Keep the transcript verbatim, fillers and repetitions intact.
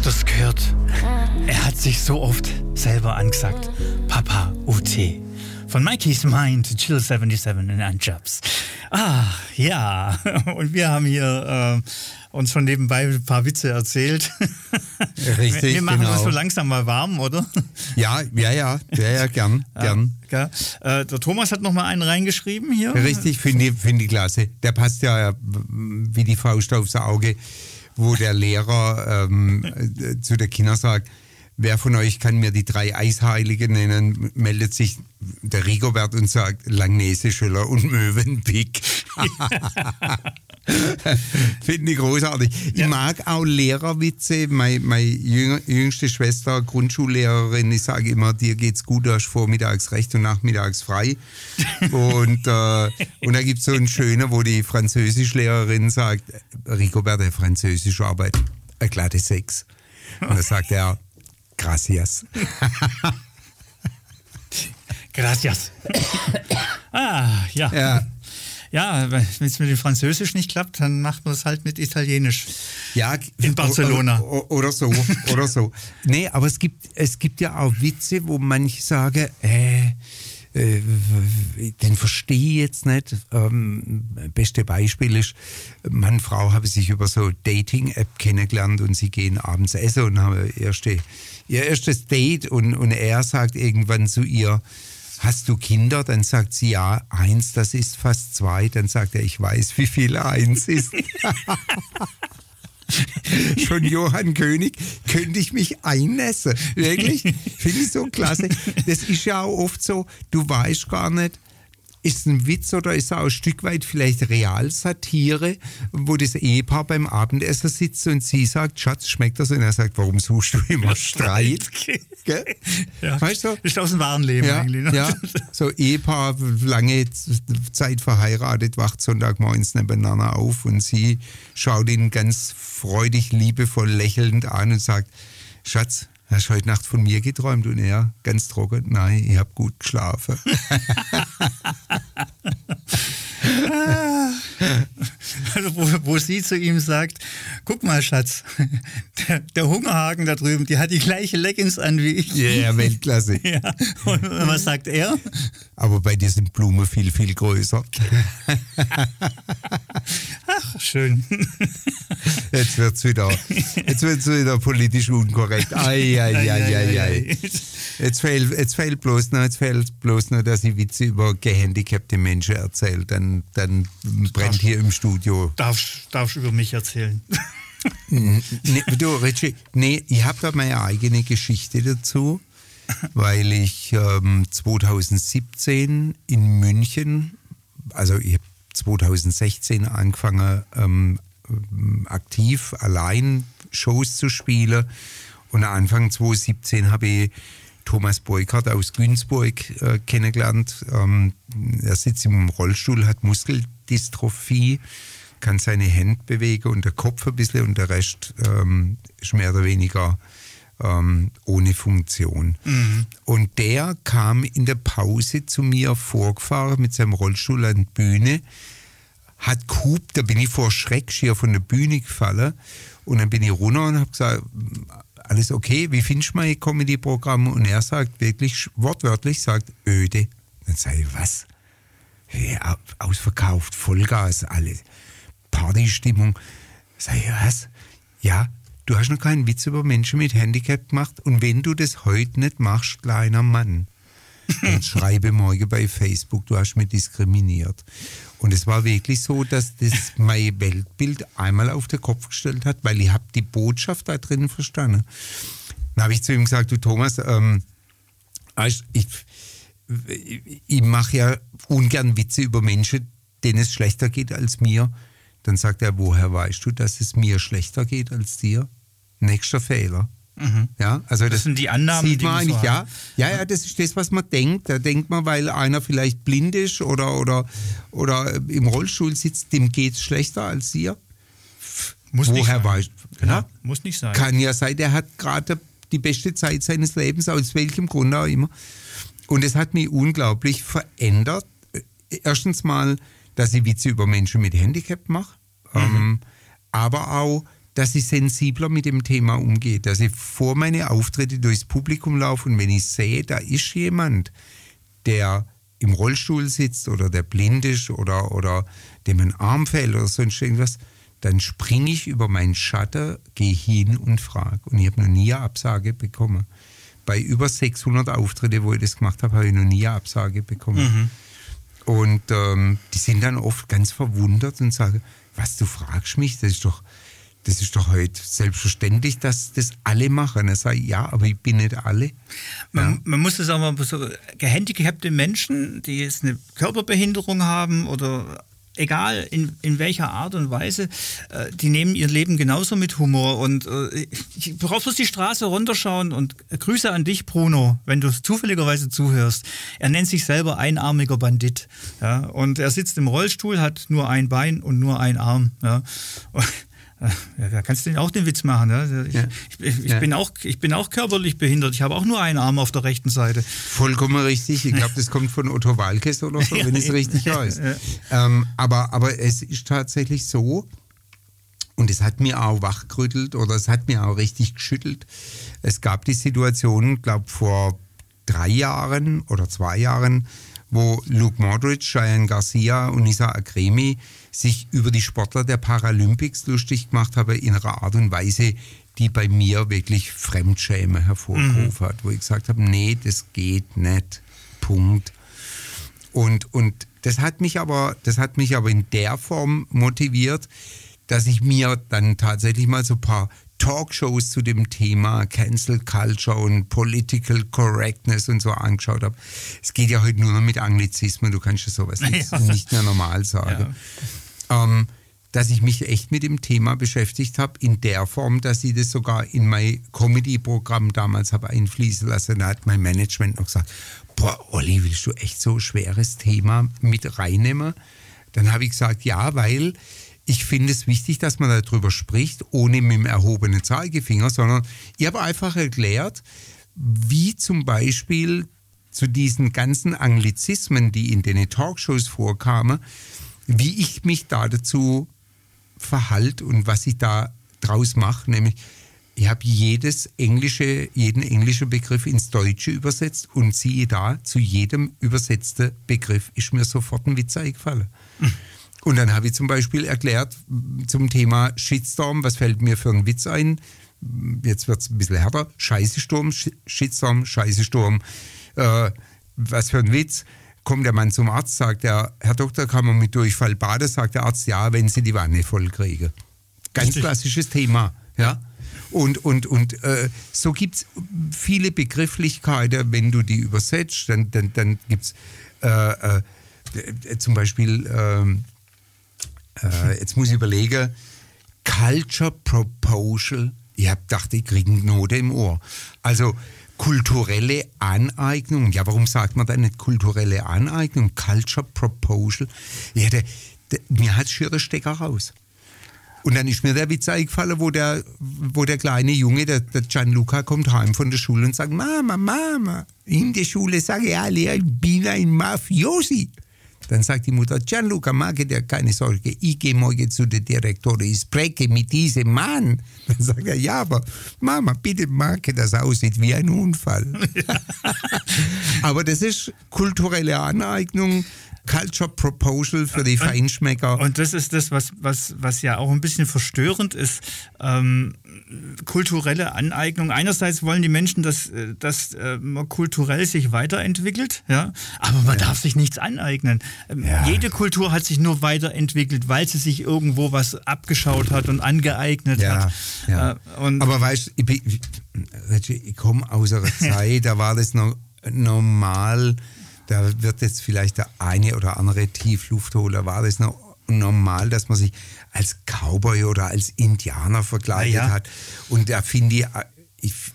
Habt ihr's gehört? Er hat sich so oft selber angesagt. Papa U T. Von Mikey's Mind to Chill siebenundsiebzig in Anjabs. Ah, ja. Und wir haben hier äh, uns schon nebenbei ein paar Witze erzählt. Richtig, wir, wir machen genau. uns so langsam mal warm, oder? Ja, ja, ja, ja, ja, gern, gern. Ja, äh, der Thomas hat noch mal einen reingeschrieben hier. Richtig, finde ich, find ich klasse. Der passt ja wie die Faust aufs Auge, wo der Lehrer ähm, äh, zu der Kinder sagt, wer von euch kann mir die drei Eisheiligen nennen, meldet sich der Rigobert und sagt Langnese, Schiller und Mövenpick. Finde ich großartig. Ja. Ich mag auch Lehrerwitze. Meine, meine jüng, jüngste Schwester, Grundschullehrerin, ich sage immer, dir geht's gut, du hast vormittags recht und nachmittags frei. Und, äh, und da gibt es so einen schönen, wo die Französischlehrerin sagt, Rigobert, der Französische Arbeit, eine glatte Sechs. Und da sagt er, gracias. Gracias. Ah, ja. Ja. Ja, wenn es mit dem Französisch nicht klappt, dann macht man es halt mit Italienisch. Ja, in Barcelona. Oder so, oder so. Nee, aber es gibt, es gibt ja auch Witze, wo manche sagen, äh, äh, den verstehe ich jetzt nicht. Ähm, beste Beispiel ist, Mann und Frau haben sich über so Dating-App kennengelernt und sie gehen abends essen und haben erste, ihr erstes Date und, und er sagt irgendwann zu ihr, hast du Kinder? Dann sagt sie, ja, eins, das ist fast zwei. Dann sagt er, ich weiß, wie viel eins ist. Schon Johann König könnte ich mich einnässen. Wirklich? Finde ich so klasse. Das ist ja auch oft so, du weißt gar nicht, ist es ein Witz oder ist es auch ein Stück weit vielleicht Realsatire, wo das Ehepaar beim Abendessen sitzt und sie sagt, Schatz, schmeckt das? Und er sagt, warum suchst du immer Streit? Gell? Ja. Weißt du? Ist aus dem wahren Leben Ja, eigentlich. Ne? ja, so Ehepaar, lange Zeit verheiratet, wacht Sonntagmorgens nebeneinander auf und sie schaut ihn ganz freudig, liebevoll, lächelnd an und sagt, Schatz, hast du heute Nacht von mir geträumt? Und er ganz trocken, nein, ich habe gut geschlafen. Also wo, wo sie zu ihm sagt, guck mal Schatz, der, der Hungerhaken da drüben, die hat die gleiche Leggings an wie ich. Ja, yeah, Weltklasse. Ja. Und was sagt er? Aber bei dir sind Blumen viel, viel größer. Ach, schön. Jetzt wird es wieder, jetzt wird's wieder politisch unkorrekt. Ei, ei, ei, ei, ei. Jetzt fehlt, jetzt fehlt bloß noch, jetzt fehlt bloß noch, dass ich Witze über gehandicapte Menschen erzähle. Dann, dann brennt darfst, hier im Studio. Darfst du über mich erzählen? Nee, du, Richie, nee, ich habe da meine eigene Geschichte dazu, weil ich ähm, zweitausendsiebzehn in München, also ich habe zweitausendsechzehn angefangen, ähm, aktiv allein Shows zu spielen und Anfang zweitausendsiebzehn habe ich Thomas Beukert aus Günzburg äh, kennengelernt. Ähm, er sitzt im Rollstuhl, hat Muskeldystrophie, kann seine Hände bewegen und der Kopf ein bisschen und der Rest ähm, ist mehr oder weniger ähm, ohne Funktion. Mhm. Und der kam in der Pause zu mir vorgefahren mit seinem Rollstuhl an die Bühne, hat gehupt, da bin ich vor Schreck schier von der Bühne gefallen und dann bin ich runter und habe gesagt, alles okay, wie findest du mein Comedy-Programm? Und er sagt wirklich, wortwörtlich, sagt, öde. Dann sage ich, was? Ja, ausverkauft, Vollgas, alles. Partystimmung. Sag ich, was? Ja, du hast noch keinen Witz über Menschen mit Handicap gemacht und wenn du das heute nicht machst, kleiner Mann, dann schreibe morgen bei Facebook, du hast mich diskriminiert. Und es war wirklich so, dass das mein Weltbild einmal auf den Kopf gestellt hat, weil ich habe die Botschaft da drin verstanden. Dann habe ich zu ihm gesagt, du Thomas, ähm, ich, ich, ich mache ja ungern Witze über Menschen, denen es schlechter geht als mir. Dann sagt er, woher weißt du, dass es mir schlechter geht als dir? Nächster Fehler. Mhm. Ja, also das, das sind die Annahmen, sieht man die eigentlich, so ja, ja, ja, das ist das, was man denkt. Da denkt man, weil einer vielleicht blind ist oder, oder, oder im Rollstuhl sitzt, dem geht es schlechter als dir. Muss Woher nicht sein. weißt du? Ja, Ja? muss nicht sein. Kann ja sein, der hat gerade die beste Zeit seines Lebens, aus welchem Grund auch immer. Und es hat mich unglaublich verändert. Erstens mal, dass ich Witze über Menschen mit Handicap mache, mhm. ähm, aber auch, dass ich sensibler mit dem Thema umgehe, dass ich vor meine Auftritte durchs Publikum laufe und wenn ich sehe, da ist jemand, der im Rollstuhl sitzt oder der blind ist oder, oder dem ein Arm fällt oder sonst irgendwas, dann springe ich über meinen Schatten, gehe hin und frage. Und ich habe noch nie eine Absage bekommen. Bei über sechshundert Auftritten, wo ich das gemacht habe, habe ich noch nie eine Absage bekommen. Mhm. Und ähm, die sind dann oft ganz verwundert und sagen, was, du fragst mich, das ist doch, das ist doch heute selbstverständlich, dass das alle machen. Er sagt, ja, aber ich bin nicht alle. Man, ja. man muss das auch mal so, gehandicapte Menschen, die jetzt eine Körperbehinderung haben oder egal in, in welcher Art und Weise, äh, die nehmen ihr Leben genauso mit Humor. Und äh, ich brauche bloß die Straße runterschauen und Grüße an dich, Bruno, wenn du zufälligerweise zuhörst. Er nennt sich selber einarmiger Bandit. Ja? Und er sitzt im Rollstuhl, hat nur ein Bein und nur einen Arm. Ja? Und, ja, da kannst du auch den Witz machen. Ja? Ich, ja. ich, ich, ja. bin auch, ich bin auch körperlich behindert. Ich habe auch nur einen Arm auf der rechten Seite. Vollkommen richtig. Ich glaube, das kommt von Otto Walkes oder so, wenn es richtig weiß. Ja. Ähm, aber, aber es ist tatsächlich so, und es hat mir auch wachgerüttelt oder es hat mir auch richtig geschüttelt. Es gab die Situation, glaube ich, vor drei Jahren oder zwei Jahren, wo Luke Modric, Cheyenne Garcia und Nisa Akremi sich über die Sportler der Paralympics lustig gemacht haben in einer Art und Weise, die bei mir wirklich Fremdschäme hervorgerufen mhm. hat, wo ich gesagt habe, nee, das geht nicht, Punkt. Und, und das hat mich aber, das hat mich aber in der Form motiviert, dass ich mir dann tatsächlich mal so ein paar Talkshows zu dem Thema Cancel Culture und Political Correctness und so angeschaut habe. Es geht ja heute nur noch mit Anglizismen, du kannst ja sowas nicht, ja. nicht mehr normal sagen. Ja. Ähm, dass ich mich echt mit dem Thema beschäftigt habe, in der Form, dass ich das sogar in mein Comedy-Programm damals habe einfließen lassen. Da hat mein Management noch gesagt, boah, Olli, willst du echt so ein schweres Thema mit reinnehmen? Dann habe ich gesagt, ja, weil ich finde es wichtig, dass man darüber spricht, ohne mit dem erhobenen Zeigefinger, sondern ich habe einfach erklärt, wie zum Beispiel zu diesen ganzen Anglizismen, die in den Talkshows vorkamen, wie ich mich da dazu verhalte und was ich da draus mache. Nämlich, ich habe jedes englische, jeden englischen Begriff ins Deutsche übersetzt und siehe da, zu jedem übersetzten Begriff ist mir sofort ein Witz eingefallen. Mhm. Und dann habe ich zum Beispiel erklärt zum Thema Shitstorm, was fällt mir für einen Witz ein? Jetzt wird es ein bisschen härter. Scheißesturm, Shitstorm, Scheißesturm. Äh, was für ein Witz? Kommt der Mann zum Arzt, sagt er, Herr Doktor, kann man mit Durchfall baden? Sagt der Arzt, ja, wenn Sie die Wanne voll kriegen. Ganz Richtig. Klassisches Thema. Ja? Und, und, und äh, so gibt es viele Begrifflichkeiten, wenn du die übersetzt, dann, dann, dann gibt es äh, äh, zum Beispiel... Äh, Äh, jetzt muss ich überlegen, Culture Proposal, ich habe gedacht, ich kriege eine Note im Ohr. Also kulturelle Aneignung, ja, warum sagt man da nicht kulturelle Aneignung? Culture Proposal, ja, der, der, mir hat schier der Stecker raus. Und dann ist mir der Witz eingefallen, wo der, wo der kleine Junge, der, der Gianluca, kommt heim von der Schule und sagt, Mama, Mama, in der Schule sage ich alle, ich bin ein Mafiosi. Dann sagt die Mutter, Gianluca, mache dir keine Sorge, ich gehe morgen zu der Direktorin, ich spreche mit diesem Mann. Dann sagt er, ja, aber Mama, bitte mache das aussieht wie ein Unfall. Ja. Aber das ist kulturelle Aneignung, Culture Proposal für die Feinschmecker. Und das ist das, was, was, was ja auch ein bisschen verstörend ist. Ähm, kulturelle Aneignung. Einerseits wollen die Menschen, dass, dass äh, man kulturell sich weiterentwickelt, ja? Aber man ja. darf sich nichts aneignen. Ähm, ja. Jede Kultur hat sich nur weiterentwickelt, weil sie sich irgendwo was abgeschaut hat und angeeignet ja. hat. Ja. Äh, und Aber weißt du, ich, ich, ich komme aus einer Zeit, da war das noch normal. Da wird jetzt vielleicht der eine oder andere Tiefluft holen. Da war das noch normal, dass man sich als Cowboy oder als Indianer verkleidet ja, ja. hat. Und da finde ich, ich,